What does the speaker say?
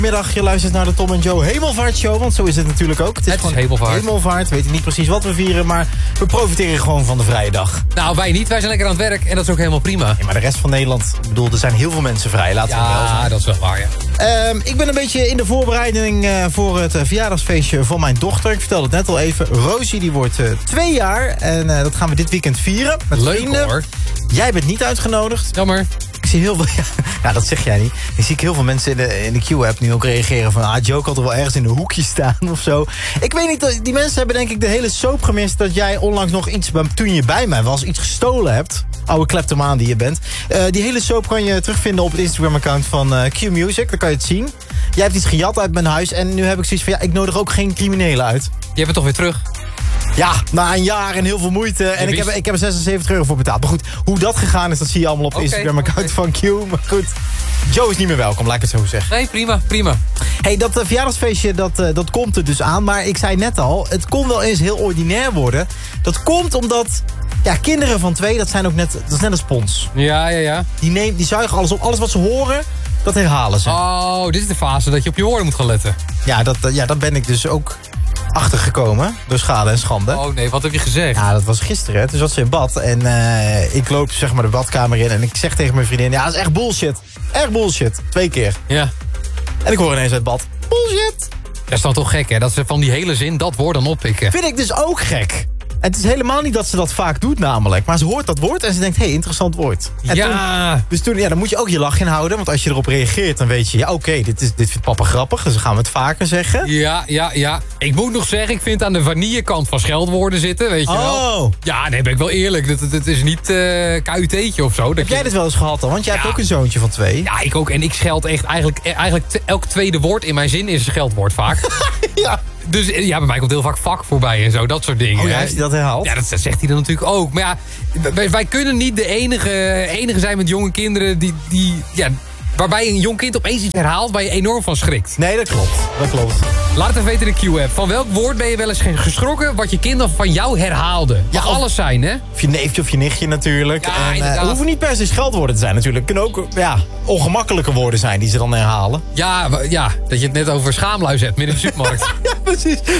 Middag, je luistert naar de Tom en Joe Hemelvaartshow, want zo is het natuurlijk ook. Het is gewoon Hemelvaart. Hemelvaart, we weten niet precies wat we vieren, maar we profiteren gewoon van de vrije dag. Nou, wij niet. Wij zijn lekker aan het werk en dat is ook helemaal prima. Ja, maar de rest van Nederland, ik bedoel, er zijn heel veel mensen vrij, laten we wel zijn. Ja, dat is wel waar, ja. Ik ben een beetje in de voorbereiding voor het verjaardagsfeestje van mijn dochter. Ik vertelde het net al even. Rosie die wordt 2 jaar en dat gaan we dit weekend vieren met Leuk, vrienden. hoor. Jij bent niet uitgenodigd. Jammer. Ik zie heel veel... Ja, dat zeg jij niet. Ik zie heel veel mensen in de Q-app nu ook reageren van... Joe kan toch wel ergens in een hoekje staan of zo. Ik weet niet, die mensen hebben denk ik de hele soap gemist... dat jij onlangs nog iets, toen je bij mij was, iets gestolen hebt. Oude kleptomaan die je bent. Die hele soap kan je terugvinden op het Instagram-account van Q-Music. Daar kan je het zien. Jij hebt iets gejat uit mijn huis en nu heb ik zoiets van... ja, ik nodig ook geen criminelen uit. Je hebt het toch weer terug? Ja, na een jaar en heel veel moeite. En ik heb er 76 euro voor betaald. Maar goed, hoe dat gegaan is, dat zie je allemaal op het Instagram-account van Q. Maar goed, Joe is niet meer welkom, laat ik het zo zeggen. Nee, prima, prima. Hey, dat verjaardagsfeestje, dat komt er dus aan. Maar ik zei net al, het kon wel eens heel ordinair worden. Dat komt omdat... ja, kinderen van 2, dat is net een spons. Ja. Die zuigen alles op. Alles wat ze horen, dat herhalen ze. Oh, dit is de fase dat je op je woorden moet gaan letten. Ja, dat ben ik dus ook achtergekomen. Door schade en schande. Oh nee, wat heb je gezegd? Ja, dat was gisteren. Toen zat ze in bad. En ik loop zeg maar de badkamer in. En ik zeg tegen mijn vriendin... ja, dat is echt bullshit. Echt bullshit. 2 keer. Ja. En ik hoor ineens uit bad. Bullshit. Dat is dan toch gek, hè? Dat ze van die hele zin dat woord dan oppikken. Vind ik dus ook gek. Het is helemaal niet dat ze dat vaak doet namelijk. Maar ze hoort dat woord en ze denkt, interessant woord. En ja. Dan moet je ook je lach inhouden. Want als je erop reageert, dan weet je... ja, oké, dit vindt papa grappig. Dus dan gaan we het vaker zeggen. Ja. Ik moet nog zeggen, ik vind aan de vanillekant van scheldwoorden zitten, weet je wel. Ja, nee, ben ik wel eerlijk. Het is niet KUT'tje of zo. Heb jij dit wel eens gehad dan? Want jij hebt ook een zoontje van 2. Ja, ik ook. En ik scheld echt eigenlijk elk tweede woord in mijn zin is een scheldwoord vaak. Ja. Dus ja, bij mij komt heel vaak vak voorbij en zo, dat soort dingen. Oh ja, heeft hij dat herhaald? Ja, dat zegt hij dan natuurlijk ook. Maar ja, wij kunnen niet de enige zijn met jonge kinderen die waarbij een jong kind opeens iets herhaalt waar je enorm van schrikt. Nee, dat klopt. Laat het even weten in de Q-app. Van welk woord ben je wel eens geschrokken wat je kind van jou herhaalde? Mag alles zijn, hè? Of je neefje of je nichtje natuurlijk. Ja, en hoeven niet per se scheldwoorden te zijn natuurlijk. Het kunnen ook ongemakkelijke woorden zijn die ze dan herhalen. Ja, dat je het net over schaamluis hebt midden in de supermarkt. Ja, precies.